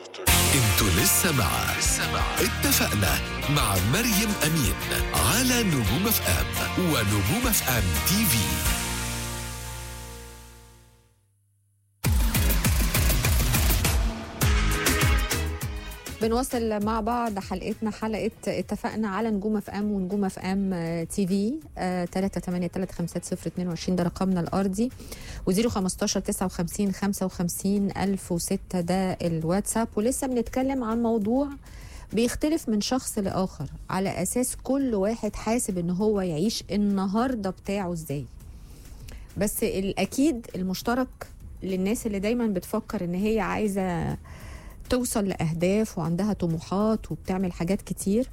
انتوا لسه مع اتفقنا مع مريم أمين على نجوم اف ام ونجوم اف ام تي في. بنواصل مع بعض حلقتنا، حلقة اتفقنا على نجوم اف ام ونجوم اف ام تي في. 3835022 ده رقمنا الارضي، و015 59 55 1006 ده الواتساب. ولسه بنتكلم عن موضوع بيختلف من شخص لآخر، على أساس كل واحد حاسب إن هو يعيش النهاردة بتاعه إزاي. بس الأكيد المشترك للناس اللي دايما بتفكر إن هي عايزة توصل لأهداف وعندها طموحات وبتعمل حاجات كتير،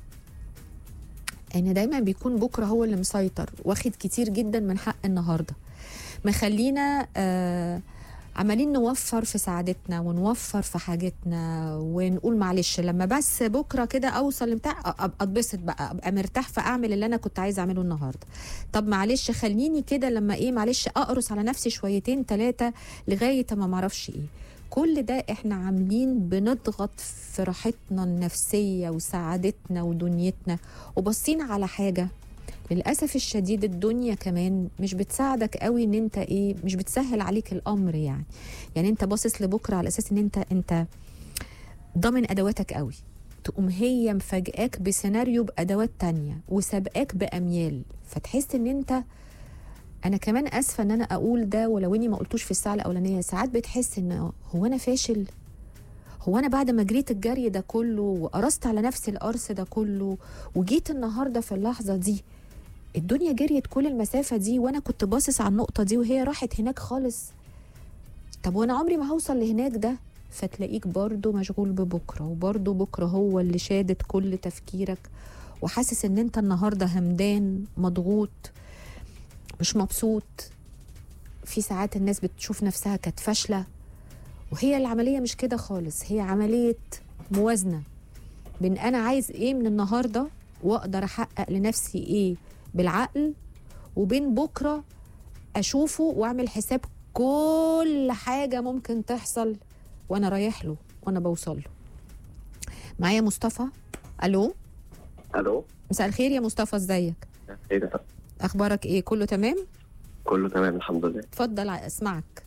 إن دايما بيكون بكرة هو اللي مسيطر، واخد كتير جدا من حق النهاردة، مخلينا عمالين نوفر في سعادتنا ونوفر في حاجتنا، ونقول معلش لما بس بكره كده اوصل لبتاع اتبسط بقى، ابقى مرتاح فاعمل اللي انا كنت عايز اعمله النهارده. طب معلش خليني كده لما معلش اقرص على نفسي شويتين 3 لغايه ما اعرفش ايه. كل ده احنا عاملين بنضغط في راحتنا النفسيه وسعادتنا ودنيتنا، وبصين على حاجه للأسف الشديد الدنيا كمان مش بتساعدك قوي، ان انت مش بتسهل عليك الامر. يعني انت باصص لبكره على اساس ان انت ضامن ادواتك قوي، تقوم هي مفاجئاك بسيناريو بادوات تانية وسابقاك باميال، فتحس ان انت، انا كمان اسفه ان انا اقول ده ولو اني ما قلتوش في الساعه الاولانيه، ساعات بتحس ان هو انا فاشل، هو انا بعد ما جريت الجري ده كله وقرصت على نفسي القرص ده كله وجيت النهارده في اللحظه دي، الدنيا جريت كل المسافة دي وانا كنت باصص على النقطة دي وهي راحت هناك خالص. طب وانا عمري ما هوصل لهناك ده. فتلاقيك برضو مشغول ببكرة، وبرضو بكرة هو اللي شادد كل تفكيرك، وحاسس ان انت النهاردة همدان، مضغوط، مش مبسوط. في ساعات الناس بتشوف نفسها كانت فاشلة، وهي العملية مش كده خالص، هي عملية موازنة بين انا عايز ايه من النهاردة واقدر احقق لنفسي ايه بالعقل، وبين بكرة أشوفه وأعمل حساب كل حاجة ممكن تحصل وأنا رايح له وأنا بوصل له. معايا مصطفى. ألو. مساء الخير يا مصطفى، ازيك؟ ايه ده؟ أخبارك ايه؟ كله تمام؟ كله تمام الحمد لله. اتفضل اسمعك.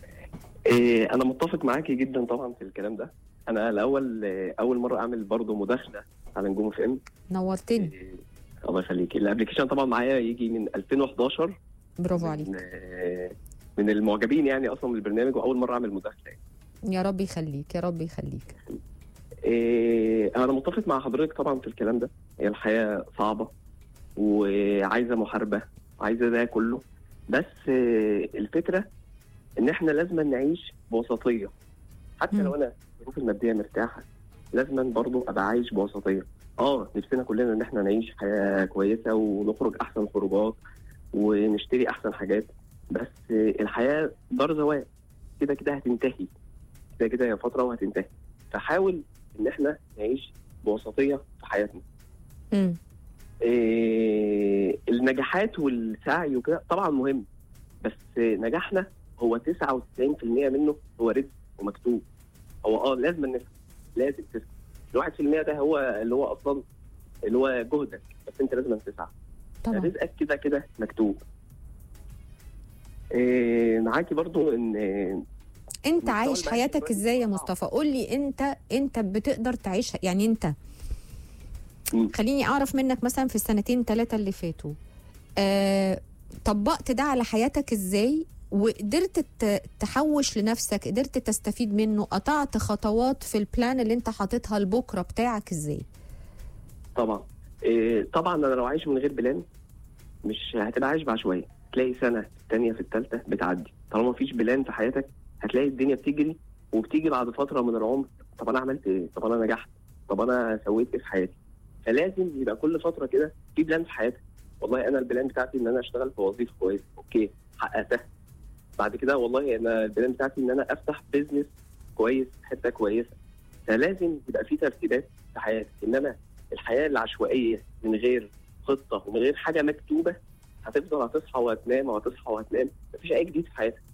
انا متفق معاكي جدا طبعا في الكلام ده. انا الاول اول مرة اعمل برضو مداخلة على نجوم اف ام. نورتني. الله يخليكي. الابلكيشن طبعا معايا يجي من 2011. برافو عليك. من المعجبين يعني اصلا من البرنامج، واول مره اعمل مداخله يعني. يا رب يخليك يا رب يخليك. انا متفق مع حضرتك طبعا في الكلام ده. هي الحياه صعبه وعايزه محاربه، عايزه ده كله، بس الفكره ان احنا لازم نعيش بوسطيه. حتى لو انا الظروف الماديه مرتاحه، لازم برضو ابقى عايش بوسطيه. نفسنا كلنا ان احنا نعيش حياه كويسه ونخرج احسن خروجات ونشتري احسن حاجات، بس الحياه دار زوال، كده كده هتنتهي، كده كده هي فتره وهتنتهي. فحاول ان احنا نعيش بوسطيه في حياتنا. النجاحات والسعي وكده طبعا مهم، بس نجاحنا هو 99% منه هو رزق ومكتوب. هو لازم نسعى، لازم تسعى. ال1% ده هو اللي هو اصلا اللي هو جهدك، بس انت لازم تسعى. طبعا رزقك كده كده مكتوب. معاكي برضو ان انت عايش حياتك ازاي يا مصطفى؟ قول لي انت بتقدر تعيشها يعني. انت خليني اعرف منك مثلا في السنتين 3 اللي فاتوا طبقت ده على حياتك ازاي، وقدرت تحوش لنفسك، قدرت تستفيد منه، قطعت خطوات في البلان اللي انت حاططها لبكره بتاعك ازاي؟ طبعا انا لو عايش من غير بلان مش هتبقى عايش بعشوائيه. تلاقي سنه في الثانيه في الثالثه بتعدي، طالما مفيش بلان في حياتك هتلاقي الدنيا بتجري، وبتيجي بعد فتره من العمر طب انا عملت ايه؟ طب انا نجحت؟ طب انا سويت ايه في حياتي؟ فلازم يبقى كل فتره كده في بلان في حياتك. والله انا البلان بتاعتي ان انا اشتغل في وظيفه كويسه، اوكي حققتها. بعد كده والله انا البلان بتاعتي ان انا افتح بيزنس كويس في حته كويسه. فلازم يبقى في ترتيبات في حياتك، انما الحياه العشوائيه من غير خطه ومن غير حاجه مكتوبه هتفضل هتصحى وهتنام وهتصحى وهتنام، مفيش اي جديد في حياتك.